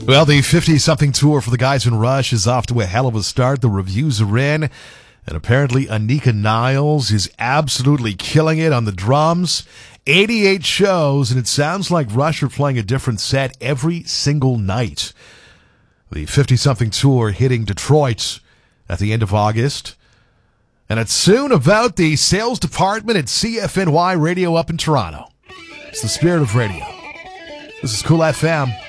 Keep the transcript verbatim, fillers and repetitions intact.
Well, the fifty-something tour for the guys in Rush is off to a hell of a start. The reviews are in, and apparently Anika Niles is absolutely killing it on the drums. eighty-eight shows, and it sounds like Rush are playing a different set every single night. The fifty-something tour hitting Detroit at the end of August. And it's soon about the sales department at C F N Y Radio up in Toronto. It's the spirit of radio. This is Cool F M.